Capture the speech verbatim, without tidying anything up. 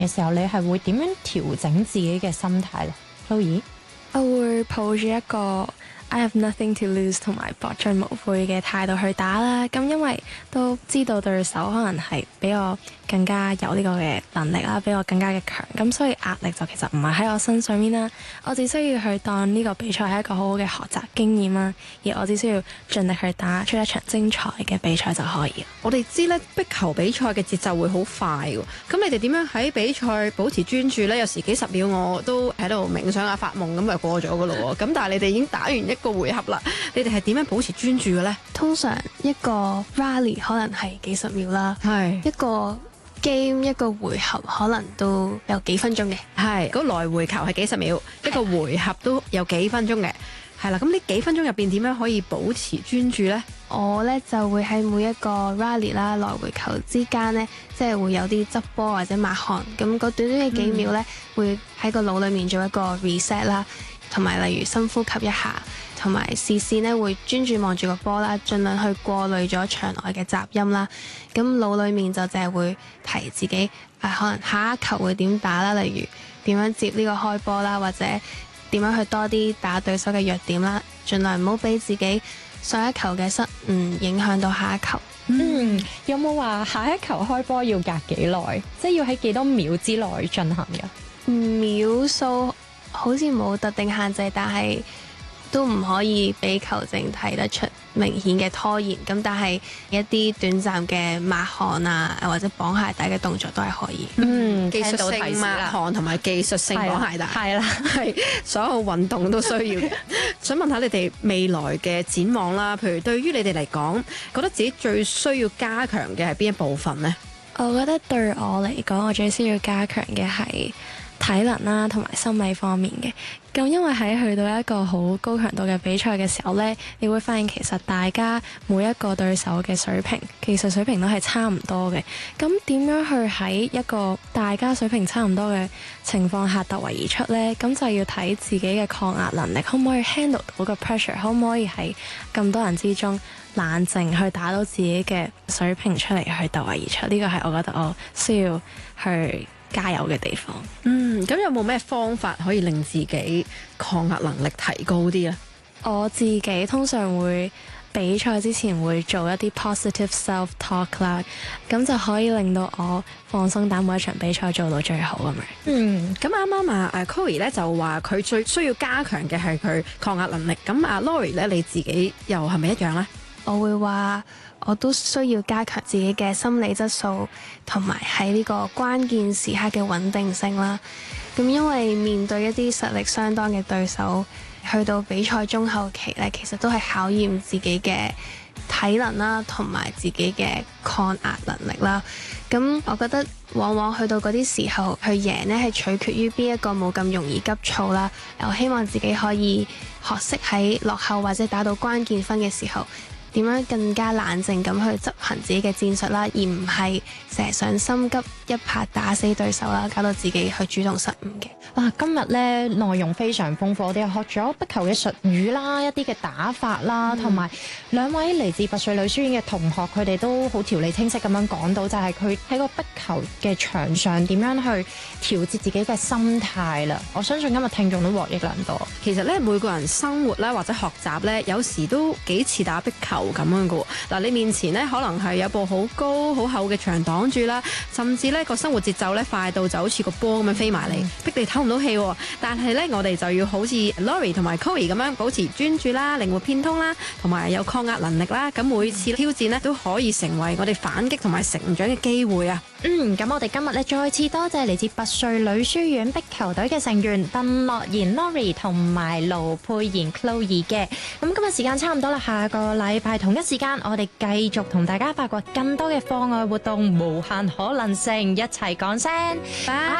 嘅時候，你係會點樣調整自己嘅心態咧 Chloe？ 我會抱住一個 I have nothing to lose 同埋搏盡無悔嘅態度去打啦。咁因為都知道對手可能係比我更加有呢個嘅能力啦，比我更加嘅強，咁所以壓力就其實唔係喺我身上面啦。我只需要去當呢個比賽係一個好好嘅學習經驗啦，而我只需要盡力去打出一場精彩嘅比賽就可以。 我哋知咧壁球比賽嘅節奏會好快喎，咁你哋點樣喺比賽保持專注呢？有時幾十秒我都喺度冥想啊發夢咁就過咗噶咯喎，咁但係你哋已經打完一個回合啦，你哋係點樣保持專注嘅呢？ 通常一個 rally 可能係幾十秒啦， 係一個 game 一個回合可能都有幾分鐘嘅。 係嗰來回球係幾十秒，一個回合都有幾分鐘嘅。係啦，咁呢幾分鐘入邊點樣可以保持專注呢？ 我呢就會喺每一個 rally 啦來回球之間呢，即係會有啲執波或者抹汗，咁嗰短短嘅幾秒呢，嗯、會喺個腦裡面做一個 reset 啦，同埋例如深呼吸一下，同埋視線呢會專注望住個波啦，盡量去過濾咗場內嘅雜音啦。咁腦裡面就淨係會提自己誒、呃，可能下一球會點打啦，例如點樣接呢個開波啦，或者點樣去多啲打對手嘅弱點啦，盡量唔好俾自己上一球嘅失誤影響到下一球。 嗯，有冇話下一球開波要隔幾耐？即係要喺幾多秒之內進行嘅？ 秒數好似冇特定限制，但係都唔可以俾球證睇得出明顯嘅拖延。咁但係一啲短暫嘅抹汗啊，或者綁鞋帶嘅動作都係可以。 嗯， 技術性抹汗同埋技術性綁鞋帶， 係啦， 係所有運動都需要嘅。想問下你哋未來嘅展望啦，譬如對於你哋嚟講，覺得自己最需要加強嘅係邊一部分呢？ 我覺得對我嚟講，我最需要加強嘅係體能啦，同埋心理方面嘅。咁因為喺去到一個好高強度嘅比賽嘅時候呢，你會發現其實大家每一個對手嘅水平、技術水平都係差唔多嘅。咁點樣去喺一個大家水平差唔多嘅情況下突圍而出呢？咁就要睇自己嘅抗壓能力，可唔可以 handle 到個 pressure，可唔可以喺咁多人之中冷靜去打到自己嘅水平出嚟去突圍而出。呢個係我覺得我需要去加油嘅地方。 嗯，咁有冇咩方法可以令自己抗壓能力提高啲呢？ 我自己通常會比賽之前會做一啲 positive self talk 啦，咁就可以令到我放鬆打每一場比賽做到最好咁樣。 嗯，咁啱啱啊誒 Chloe 咧就話佢最需要加強嘅係佢抗壓能力，咁啊 Lori 咧你自己又係咪一樣呢？ 我會話我都需要加強自己嘅心理質素，同埋喺呢個關鍵時刻嘅穩定性啦。咁因為面對一啲實力相當嘅對手，去到比賽中後期呢，其實都係考驗自己嘅體能啦，同埋自己嘅抗壓能力啦。咁我覺得往往去到嗰啲時候去贏呢，係取決於邊一個冇咁容易急躁啦。我希望自己可以學識喺落後或者打到關鍵分嘅時候，點樣更加冷靜咁去執行自己嘅戰術啦，而唔係成日想心急一拍打死對手啦，搞到自己去主動失誤嘅。 啊，今日咧內容非常豐富，我哋又學咗壁球嘅術語啦，一啲嘅打法啦，同埋、嗯、兩位嚟自拔萃女書院嘅同學，佢哋都好條理清晰咁樣講到，就係佢喺個壁球嘅場上點樣去調節自己嘅心態啦。我相信今日聽眾都獲益良多。 其實咧，每個人生活咧或者學習咧，有時都幾似打壁球咁樣噶喎。嗱，你面前咧可能係有部好高好厚嘅牆擋住啦，甚至咧個生活節奏咧快到就好似個波咁樣飛埋嚟，逼你唞唔到氣。但係咧，我哋就要好似 Lori 同埋 Chloe 咁樣保持專注啦、靈活變通啦，同埋有抗壓能力啦。咁每次挑戰咧都可以成為我哋反擊同埋成長嘅機會啊！ 嗯，咁我哋今日咧再次多謝嚟自拔萃女書院壁球隊嘅成員鄧樂妍 Lori 同埋盧佩妍 Chloe 嘅。咁今日時間差唔多啦，下個禮拜同一時間我哋繼續同大家發掘更多嘅課外活動，無限可能性，一齊講聲拜。